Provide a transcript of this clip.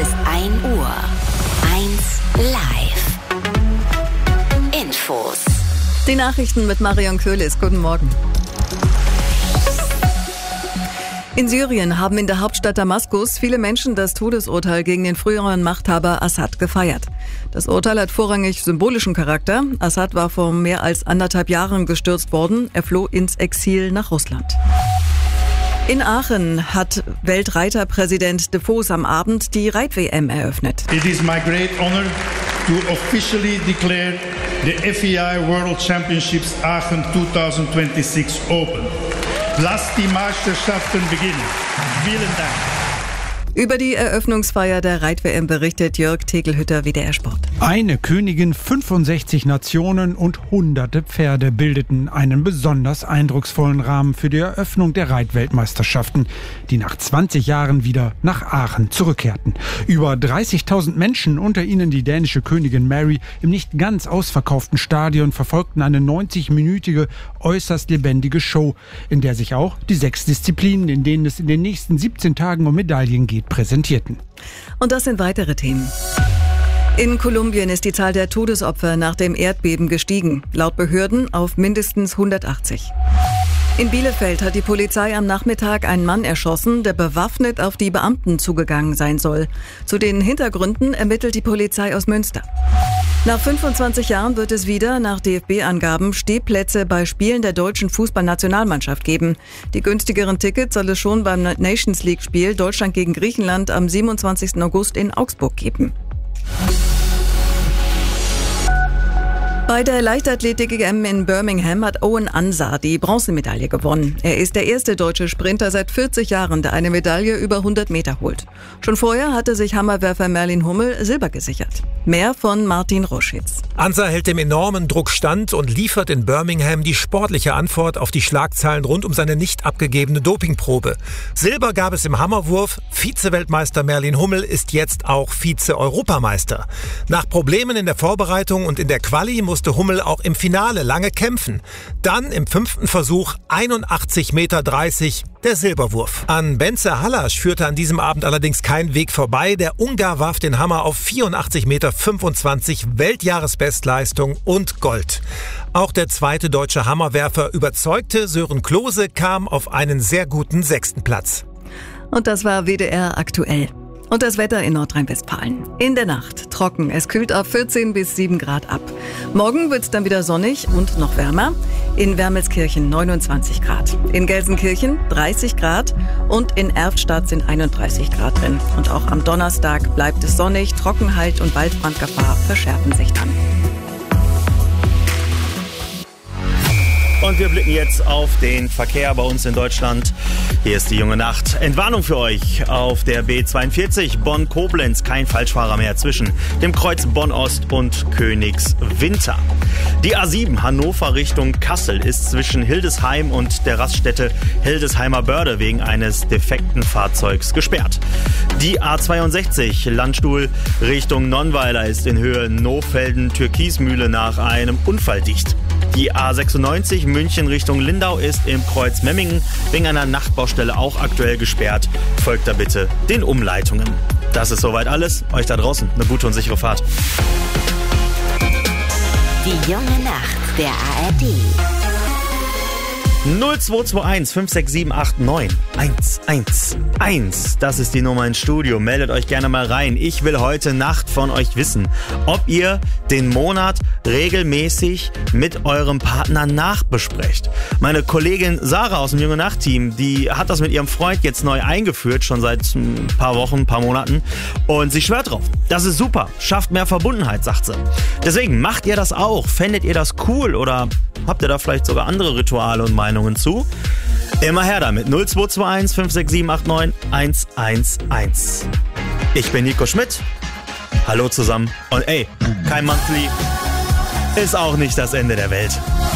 ist 1 Uhr. 1 live. Infos. Die Nachrichten mit Marion Köhlis. Guten Morgen. In Syrien haben in der Hauptstadt Damaskus viele Menschen das Todesurteil gegen den früheren Machthaber Assad gefeiert. Das Urteil hat vorrangig symbolischen Charakter. Assad war vor mehr als 1,5 Jahren gestürzt worden. Er floh ins Exil nach Russland. In Aachen hat Weltreiterpräsident de Vos am Abend die Reit-WM eröffnet. It is my great honor to officially declare the FEI World Championships Aachen 2026 open. Lasst die Meisterschaften beginnen. Vielen Dank. Über die Eröffnungsfeier der Reit-WM berichtet Jörg Tegelhütter, WDR Sport. Eine Königin, 65 Nationen und hunderte Pferde bildeten einen besonders eindrucksvollen Rahmen für die Eröffnung der Reitweltmeisterschaften, die nach 20 Jahren wieder nach Aachen zurückkehrten. Über 30.000 Menschen, unter ihnen die dänische Königin Mary, im nicht ganz ausverkauften Stadion verfolgten eine 90-minütige, äußerst lebendige Show, in der sich auch die 6 Disziplinen, in denen es in den nächsten 17 Tagen um Medaillen geht, präsentierten. Und das sind weitere Themen. In Kolumbien ist die Zahl der Todesopfer nach dem Erdbeben gestiegen, laut Behörden auf mindestens 180. In Bielefeld hat die Polizei am Nachmittag einen Mann erschossen, der bewaffnet auf die Beamten zugegangen sein soll. Zu den Hintergründen ermittelt die Polizei aus Münster. Nach 25 Jahren wird es wieder, nach DFB-Angaben, Stehplätze bei Spielen der deutschen Fußballnationalmannschaft geben. Die günstigeren Tickets soll es schon beim Nations League-Spiel Deutschland gegen Griechenland am 27. August in Augsburg geben. Bei der Leichtathletik-EM in Birmingham hat Owen Ansah die Bronzemedaille gewonnen. Er ist der erste deutsche Sprinter seit 40 Jahren, der eine Medaille über 100 Meter holt. Schon vorher hatte sich Hammerwerfer Merlin Hummel Silber gesichert. Mehr von Martin Roschitz. Ansah hält dem enormen Druck stand und liefert in Birmingham die sportliche Antwort auf die Schlagzeilen rund um seine nicht abgegebene Dopingprobe. Silber gab es im Hammerwurf. Vize-Weltmeister Merlin Hummel ist jetzt auch Vize-Europameister. Nach Problemen in der Vorbereitung und in der Quali musste Hummel auch im Finale lange kämpfen. Dann im 5. Versuch 81,30 Meter der Silberwurf. An Bence Hallasch führte an diesem Abend allerdings kein Weg vorbei. Der Ungar warf den Hammer auf 84,25 Meter, Weltjahresbestleistung und Gold. Auch der zweite deutsche Hammerwerfer überzeugte. Sören Klose kam auf einen sehr guten 6. Platz. Und das war WDR aktuell. Und das Wetter in Nordrhein-Westfalen. In der Nacht trocken. Es kühlt auf 14 bis 7 Grad ab. Morgen wird es dann wieder sonnig und noch wärmer. In Wermelskirchen 29 Grad. In Gelsenkirchen 30 Grad. Und in Erftstadt sind 31 Grad drin. Und auch am Donnerstag bleibt es sonnig. Trockenheit und Waldbrandgefahr verschärfen sich dann. Und wir blicken jetzt auf den Verkehr bei uns in Deutschland. Hier ist die junge Nacht. Entwarnung für euch auf der B42 Bonn-Koblenz. Kein Falschfahrer mehr zwischen dem Kreuz Bonn-Ost und Königswinter. Die A7 Hannover Richtung Kassel ist zwischen Hildesheim und der Raststätte Hildesheimer Börde wegen eines defekten Fahrzeugs gesperrt. Die A62 Landstuhl Richtung Nonnweiler ist in Höhe Nohfelden-Türkismühle nach einem Unfall dicht. Die A96 München Richtung Lindau ist im Kreuz Memmingen wegen einer Nachtbaustelle auch aktuell gesperrt. Folgt da bitte den Umleitungen. Das ist soweit alles. Euch da draußen eine gute und sichere Fahrt. Die junge Nacht der ARD. 0221 56789 111. Das ist die Nummer ins Studio. Meldet euch gerne mal rein. Ich will heute Nacht von euch wissen, ob ihr den Monat regelmäßig mit eurem Partner nachbesprecht. Meine Kollegin Sarah aus dem Junge Nacht Team, die hat das mit ihrem Freund jetzt neu eingeführt, schon seit ein paar Wochen, ein paar Monaten. Und sie schwört drauf. Das ist super. Schafft mehr Verbundenheit, sagt sie. Deswegen macht ihr das auch. Fändet ihr das cool oder habt ihr da vielleicht sogar andere Rituale und Meinungen zu? Immer her damit. 0221 56789 111. Ich bin Nico Schmidt. Hallo zusammen. Und ey, kein Monthly ist auch nicht das Ende der Welt.